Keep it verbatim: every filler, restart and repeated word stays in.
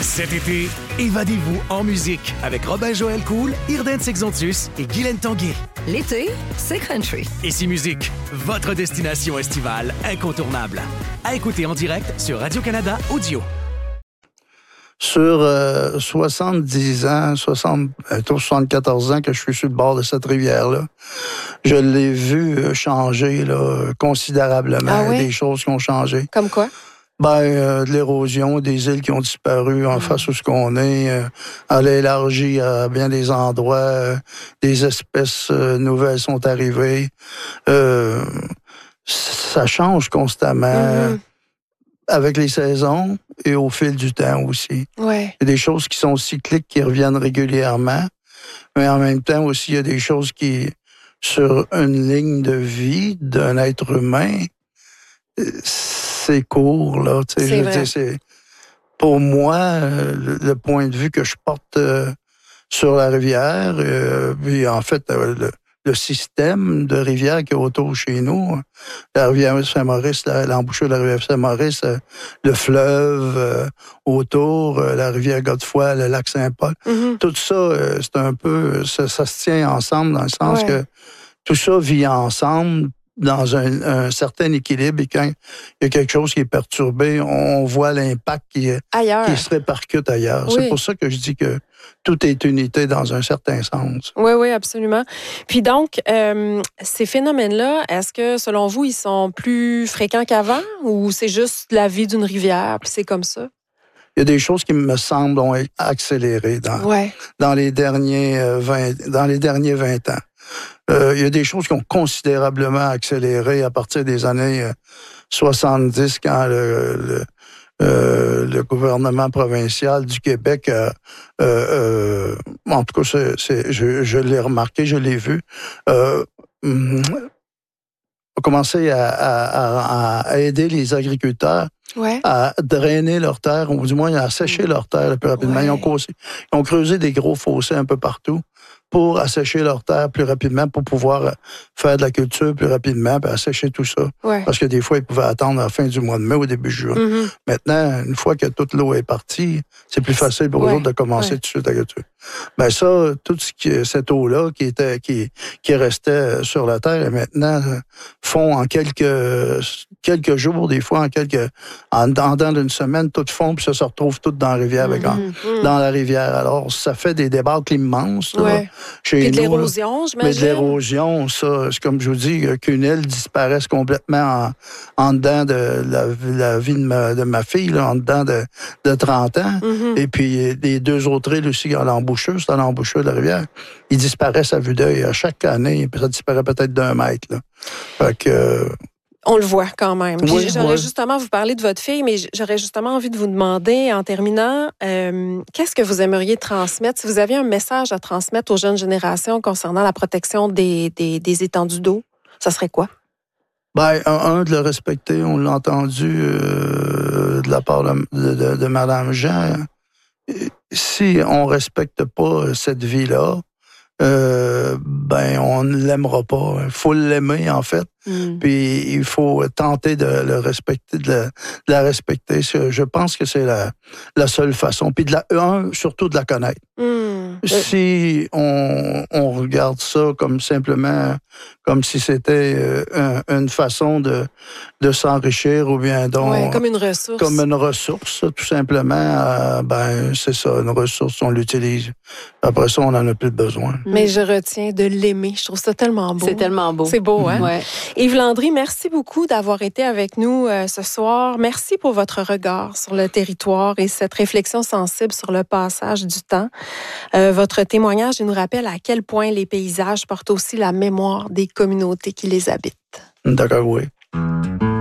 Cet été, évadez-vous en musique avec Robin-Joël Cool, Irden Sexontus et Guylaine Tanguay. L'été, c'est country. Ici Musique, votre destination estivale incontournable. À écouter en direct sur Radio-Canada Audio. Sur euh, soixante-dix ans, soixante, soixante-quatorze ans que je suis sur le bord de cette rivière-là, je l'ai vu changer là, considérablement. Ah oui? Des choses qui ont changé. Comme quoi? Ben, euh, de l'érosion, des îles qui ont disparu en mmh. face où ce qu'on est. Euh, elle a élargi à bien des endroits. Euh, des espèces euh, nouvelles sont arrivées. Euh, ça change constamment. Mmh. Avec les saisons et au fil du temps aussi. Ouais. Il y a des choses qui sont cycliques, qui reviennent régulièrement, mais en même temps aussi, il y a des choses qui, sur une ligne de vie d'un être humain, c'est court, là. Tu sais, je veux dire, c'est, pour moi, le, le point de vue que je porte euh, sur la rivière, euh, puis en fait, euh, le, le système de rivière qui est autour chez nous, la rivière Saint-Maurice, la, l'embouchure de la rivière Saint-Maurice, euh, le fleuve euh, autour, euh, la rivière Godefroy, le lac Saint-Paul, mm-hmm. tout ça, euh, c'est un peu, ça, ça se tient ensemble dans le sens ouais. que tout ça vit ensemble dans un, un certain équilibre et quand il y a quelque chose qui est perturbé, on voit l'impact qui, ailleurs. qui se répercute ailleurs. Oui. C'est pour ça que je dis que tout est unité dans un certain sens. Oui, oui, absolument. Puis donc, euh, ces phénomènes-là, est-ce que, selon vous, ils sont plus fréquents qu'avant ou c'est juste la vie d'une rivière puis c'est comme ça? Il y a des choses qui me semblent ont accéléré dans, ouais. dans, les derniers vingt, dans les derniers vingt ans. Euh, il y a des choses qui ont considérablement accéléré à partir des années soixante-dix, quand le, le, euh, le gouvernement provincial du Québec, euh, euh, en tout cas, c'est, c'est, je, je l'ai remarqué, je l'ai vu, euh, a commencé à, à, à aider les agriculteurs ouais. à drainer leurs terres, ou du moins à sécher leurs terres le plus rapidement. Ouais. Ils, ont causé, ils ont creusé des gros fossés un peu partout pour assécher leurs terres plus rapidement, pour pouvoir faire de la culture plus rapidement, puis assécher tout ça. Ouais. Parce que des fois, ils pouvaient attendre à la fin du mois de mai ou début juin. Mm-hmm. Maintenant, une fois que toute l'eau est partie, c'est plus facile pour ouais. eux autres de commencer ouais. tout de suite la culture. Ben ça, toute ce qui, cette eau-là qui était, qui, qui restait sur la terre, et maintenant, fond en quelques, quelques jours, des fois, en quelques, en dedans d'une semaine, tout fond, puis ça se retrouve tout dans la rivière, avec mm-hmm. en, dans la rivière. Alors, ça fait des débâcles immenses, là. Ouais. Chez puis de nous, l'érosion, j'imagine. Mais de l'érosion, ça, c'est comme je vous dis, qu'une île disparaisse complètement en, en dedans de la, la vie de ma, de ma fille, là, en dedans de, de trente ans. Mm-hmm. Et puis, les deux autres îles aussi, à l'embouchure, c'est à l'embouchure de la rivière, ils disparaissent à vue d'œil. À chaque année, ça disparaît peut-être d'un mètre, là. Fait que... Euh, on le voit quand même. Puis oui, j'aurais oui. justement vous parler de votre fille, mais j'aurais justement envie de vous demander, en terminant, euh, qu'est-ce que vous aimeriez transmettre? Si vous aviez un message à transmettre aux jeunes générations concernant la protection des, des, des étendues d'eau, ça serait quoi? Ben, un, un de le respecter, on l'a entendu euh, de la part de, de, de, de Mme Jean. Si on respecte pas cette vie-là, euh, ben on ne l'aimera pas. Il faut l'aimer, en fait. Mm. Puis il faut tenter de le respecter, de la, de la respecter. Je pense que c'est la, la seule façon. Puis de la, un, surtout de la connaître. Mm. Si on, on regarde ça comme simplement, comme si c'était euh, un, une façon de, de s'enrichir ou bien donc... Ouais, comme une ressource. Comme une ressource, tout simplement. Euh, ben, c'est ça, une ressource, on l'utilise. Après ça, on n'en a plus besoin. Mais je retiens de l'aimer. Je trouve ça tellement beau. C'est tellement beau. C'est beau, hein? Ouais. Yves Landry, merci beaucoup d'avoir été avec nous euh, ce soir. Merci pour votre regard sur le territoire et cette réflexion sensible sur le passage du temps. Euh, votre témoignage nous rappelle à quel point les paysages portent aussi la mémoire des communautés qui les habitent. D'accord, oui.